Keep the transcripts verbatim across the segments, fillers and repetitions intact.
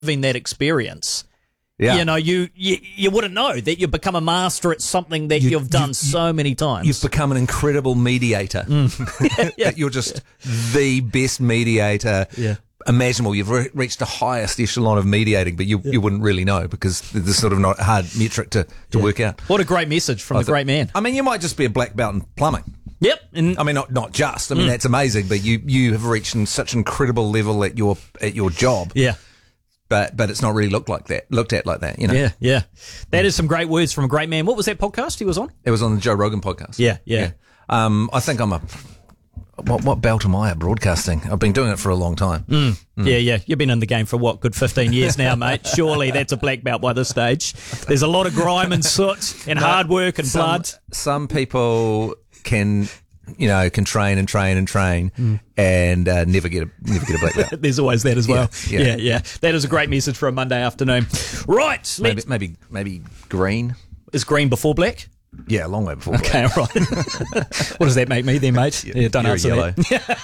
living that experience, Yeah. you know, you, you you wouldn't know that you've become a master at something that You- you, have done you- so many times. You've become an incredible mediator. yeah. You're just the best mediator Yeah. imaginable. You've re- reached the highest echelon of mediating, but you, you wouldn't really know because there's sort of not a hard metric to, to work out. What a great message from I the thought- great man. I mean, you might just be a black belt in plumbing. Yep. And I mean, not not just. I Mm. mean, that's amazing, but you, you have reached in such incredible level at your at your job. yeah. But but it's not really looked like that. Looked at like that. You know. Yeah, yeah. That is some great words from a great man. What was that podcast he was on? It was on the Joe Rogan podcast. Yeah, yeah. Um, I think I'm a. What what belt am I at broadcasting? I've been doing it for a long time. Mm. Yeah, yeah. You've been in the game for what, good fifteen years now, mate. Surely that's a black belt by this stage. There's a lot of grime and soot and hard work and Some, blood. some people can, you know, can train and train and train Mm. and uh, never get a never get a black belt. There's always that as well. Yeah, Yeah, yeah. yeah. That is a great message for a Monday afternoon. Right. maybe let's- maybe maybe green. Is green before black? Yeah, a long way before. Okay, all right. What does that make me then, mate? Yeah, don't You're answer yellow.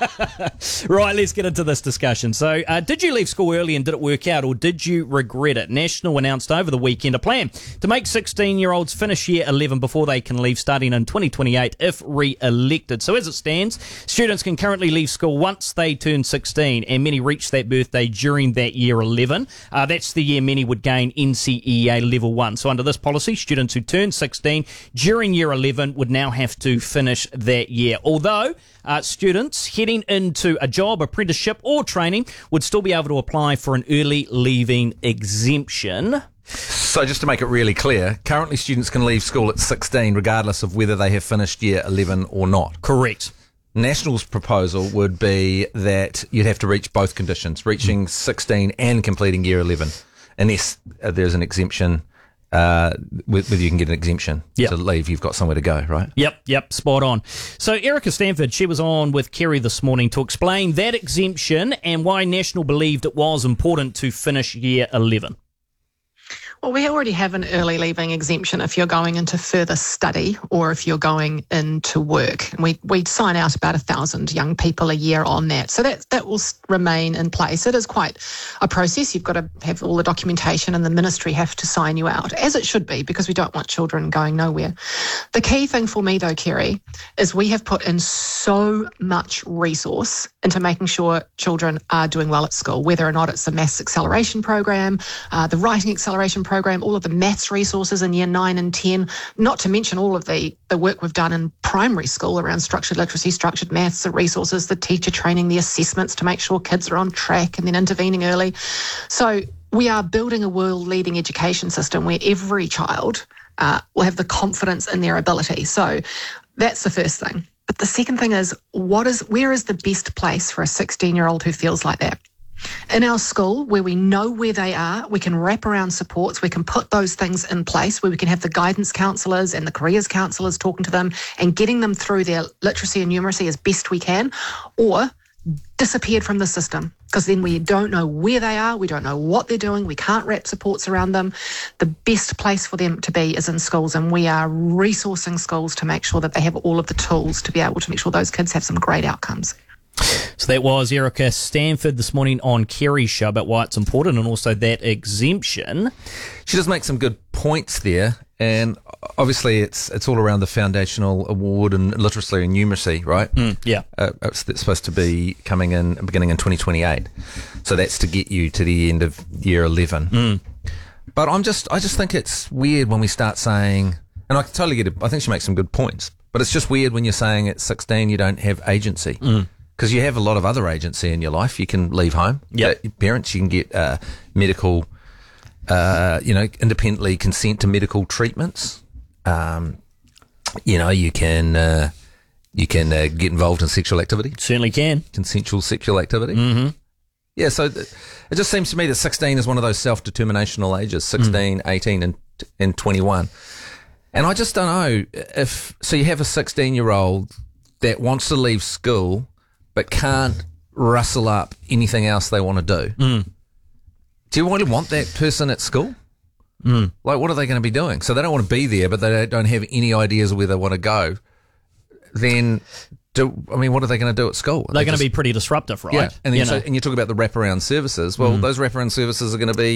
that. Right, let's get into this discussion. So, uh, did you leave school early and did it work out, or did you regret it? National announced over the weekend a plan to make sixteen-year-olds finish year eleven before they can leave, starting in twenty twenty-eight if re-elected. So, as it stands, students can currently leave school once they turn sixteen, and many reach that birthday during that year eleven. Uh, that's the year many would gain N C E A level one. So, under this policy, students who turn sixteen during year eleven would now have to finish that year. Although uh, students heading into a job, apprenticeship or training would still be able to apply for an early leaving exemption. So just to make it really clear, currently students can leave school at sixteen regardless of whether they have finished year eleven or not. Correct. National's proposal would be that you'd have to reach both conditions, reaching sixteen and completing year eleven, unless uh, there's an exemption, uh, whether you can get an exemption Yep. to leave, you've got somewhere to go, right? Yep, yep, spot on. So Erica Stanford, she was on with Kerry this morning to explain that exemption and why National believed it was important to finish year eleven. Well, we already have an early leaving exemption if you're going into further study or if you're going into work. And we, we sign out about a thousand young people a year on that. So that, that will s- remain in place. It is quite a process. You've got to have all the documentation and the ministry have to sign you out, as it should be, because we don't want children going nowhere. The key thing for me, though, Kerry, is we have put in so much resource into making sure children are doing well at school, whether or not it's the maths acceleration program, uh, the writing acceleration program, all of the maths resources in year nine and ten, not to mention all of the, the work we've done in primary school around structured literacy, structured maths, the resources, the teacher training, the assessments to make sure kids are on track and then intervening early. So we are building a world-leading education system where every child uh, will have the confidence in their ability. So that's the first thing. But the second thing is, what is where is the best place for a sixteen-year-old who feels like that? In our school, where we know where they are, we can wrap around supports, we can put those things in place where we can have the guidance counsellors and the careers counsellors talking to them and getting them through their literacy and numeracy as best we can, or disappeared from the system, because then we don't know where they are, we don't know what they're doing, we can't wrap supports around them. The best place for them to be is in schools, and we are resourcing schools to make sure that they have all of the tools to be able to make sure those kids have some great outcomes. So that was Erica Stanford this morning on Kerry's show about why it's important and also that exemption. She does make some good points there, and obviously it's it's all around the Foundational Award in Literacy and Numeracy, right? Mm, yeah. Uh, it's, it's supposed to be coming in, beginning in twenty twenty-eight. So that's to get you to the end of year eleven. Mm. But I'm just, I just think it's weird when we start saying, and I can totally get it, I think she makes some good points, but it's just weird when you're saying at sixteen you don't have agency. Mm. Because you have a lot of other agency in your life. You can leave home. Yep. Uh, parents, you can get uh, medical, uh, you know, independently consent to medical treatments. Um, you know, you can uh, you can uh, get involved in sexual activity, Certainly can. consensual sexual activity. Mm-hmm. Yeah, so th- it just seems to me that sixteen is one of those self-determinational ages, sixteen, mm. eighteen and and twenty-one. And I just don't know if, so you have a sixteen-year-old that wants to leave school but can't rustle up anything else they want to do. Mm. Do you really want that person at school? Mm. Like, what are they going to be doing? So they don't want to be there, but they don't have any ideas of where they want to go. Then do, I mean, what are they going to do at school? They're they going to be pretty disruptive, right? Yeah, and then you so, know? and you talk about the wraparound services. Well, mm. those wraparound services are going to be